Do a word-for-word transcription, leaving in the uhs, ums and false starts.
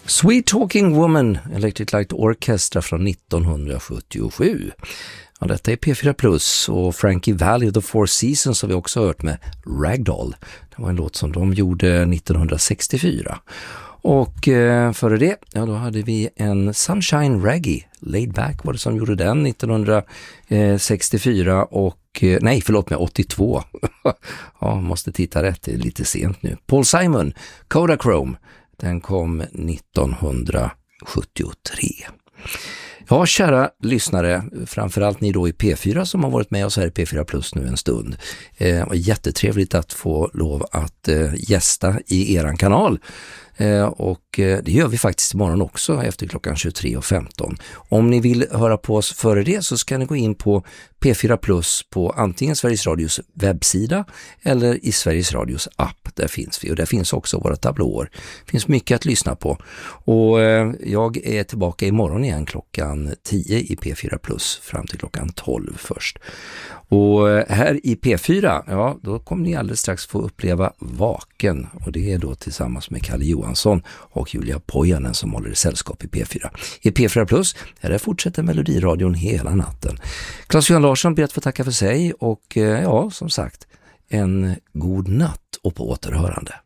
Sweet Talking Woman, Electric Light Orchestra från nittonhundrasjuttiosju. Ja, detta är P fyra Plus och Frankie Valli och The Four Seasons har vi också hört med Ragdoll. Det var en låt som de gjorde nittonhundrasextiofyra. Och eh, före det, ja då hade vi en Sunshine Reggae, Laid Back var det som gjorde den nittonhundrasextiofyra och, eh, nej förlåt mig, åttiotvå. Ja, måste titta rätt, det är lite sent nu. Paul Simon, Kodachrome, den kom nittonhundrasjuttiotre. Ja, kära lyssnare, framförallt ni då i P fyra som har varit med oss här i P fyra Plus nu en stund. Eh, och jättetrevligt att få lov att eh, gästa i eran kanal. Eh, och eh, det gör vi faktiskt imorgon också efter klockan tjugotre och femton. Om ni vill höra på oss före det så ska ni gå in på P fyra Plus på antingen Sveriges Radios webbsida eller i Sveriges Radios app. Där finns vi och där finns också våra tablåer. Det finns mycket att lyssna på. Och eh, jag är tillbaka imorgon igen klockan tio i P fyra Plus fram till klockan tolv först. Och här i P fyra, ja, då kommer ni alldeles strax få uppleva Vaken. Och det är då tillsammans med Kalle Johansson och Julia Pojanen som håller sällskap i P fyra. I P fyra Plus, där fortsätter Melodiradion hela natten. Claes-Johan Larsson ber att få tacka för sig och ja, som sagt, en god natt och på återhörande.